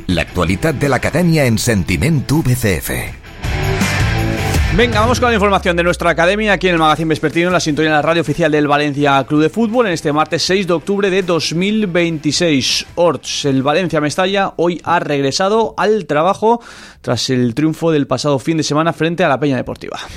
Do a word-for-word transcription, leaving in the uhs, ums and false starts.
L'actualitat de l'acadèmia en Sentiment U B C F. Venga, vamos con la información de nuestra academia aquí en el Magazín Vespertino, en la sintonía de la radio oficial del Valencia Club de Fútbol, en este martes seis de octubre de dos mil veintiséis. Orts, el Valencia Mestalla, hoy ha regresado al trabajo tras el triunfo del pasado fin de semana frente a la Peña Deportiva.